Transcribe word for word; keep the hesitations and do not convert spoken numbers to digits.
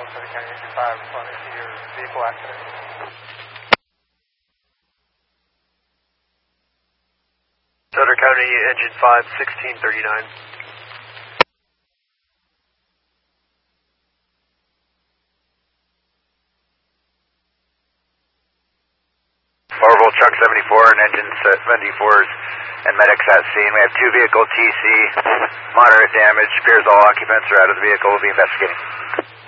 Southern County Engine five, responding to your vehicle accident. Southern County Engine five, sixteen thirty-nine. Orville Truck seventy-four and Engine seventy-fours and medics at scene. We have two vehicle T C, moderate damage, appears all occupants are out of the vehicle, will be investigating.